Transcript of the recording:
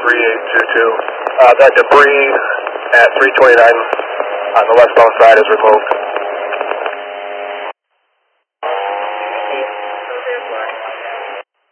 3822. That debris at 329 on the westbound side is removed.